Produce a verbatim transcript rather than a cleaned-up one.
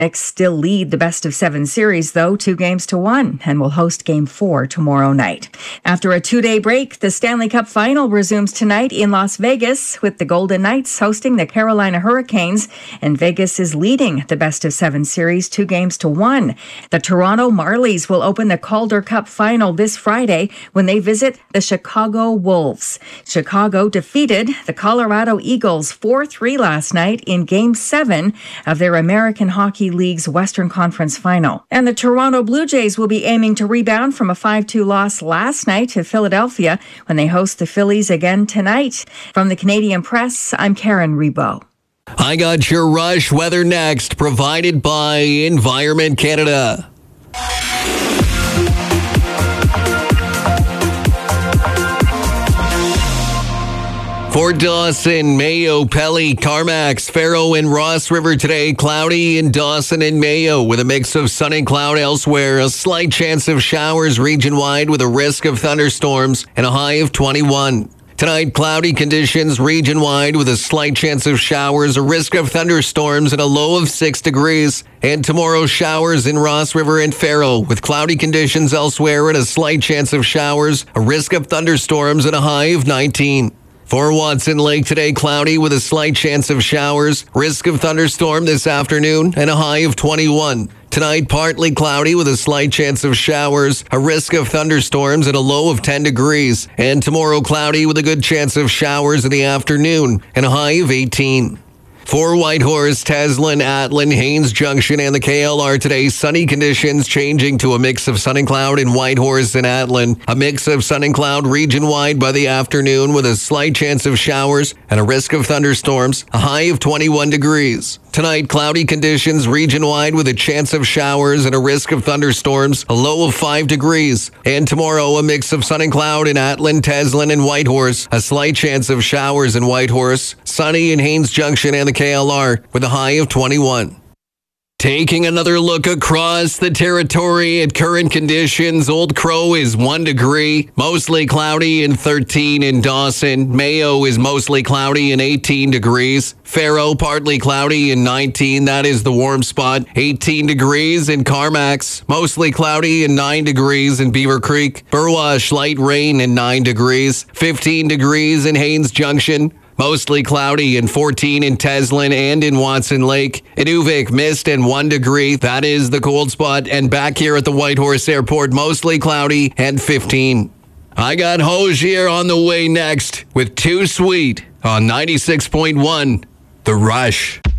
still lead the best of seven series, though, two games to one, and will host game four tomorrow night. After a two-day break, the Stanley Cup Final resumes tonight in Las Vegas, with the Golden Knights hosting the Carolina Hurricanes, and Vegas is leading the best of seven series, two games to one. The Toronto Marlies will open the Calder Cup Final this Friday when they visit the Chicago Wolves. Chicago defeated the Colorado Eagles four three last night in Game seven of their American Hockey League's Western Conference Final. And the Toronto Blue Jays will be aiming to rebound from a five two loss last night to Philadelphia when they host the Phillies again tonight. From the Canadian Press, I'm Karen Rebo. I got your Rush weather next, provided by Environment Canada. For Dawson, Mayo, Pelly, Carmax, Faro, and Ross River today, cloudy in Dawson and Mayo with a mix of sun and cloud elsewhere. A slight chance of showers region-wide with a risk of thunderstorms and a high of twenty-one. Tonight, cloudy conditions region-wide with a slight chance of showers, a risk of thunderstorms, and a low of six degrees. And tomorrow, showers in Ross River and Faro with cloudy conditions elsewhere and a slight chance of showers, a risk of thunderstorms, and a high of nineteen. For Watson Lake today, cloudy with a slight chance of showers, risk of thunderstorm this afternoon, and a high of twenty-one. Tonight, partly cloudy with a slight chance of showers, a risk of thunderstorms, and a low of ten degrees. And tomorrow, cloudy with a good chance of showers in the afternoon, and a high of eighteen. For Whitehorse, Teslin, Atlin, Haines Junction, and the K L R today, sunny conditions changing to a mix of sun and cloud in Whitehorse and Atlin. A mix of sun and cloud region-wide by the afternoon with a slight chance of showers and a risk of thunderstorms, a high of twenty-one degrees. Tonight, cloudy conditions region-wide with a chance of showers and a risk of thunderstorms, a low of five degrees. And tomorrow, a mix of sun and cloud in Atlin, Teslin, and Whitehorse. A slight chance of showers in Whitehorse, sunny in Haines Junction and the K L R with a high of twenty-one. Taking another look across the territory at current conditions, Old Crow is one degree, mostly cloudy and thirteen in Dawson. Mayo is mostly cloudy and eighteen degrees. Faro, partly cloudy and nineteen. That is the warm spot. eighteen degrees in Carmax, mostly cloudy and nine degrees in Beaver Creek. Burwash, light rain and nine degrees. fifteen degrees in Haines Junction. Mostly cloudy and fourteen in Teslin and in Watson Lake. Inuvik, mist and one degree. That is the cold spot. And back here at the Whitehorse Airport, mostly cloudy and fifteen. I got Hozier on the way next with Too Sweet on ninety-six point one The Rush.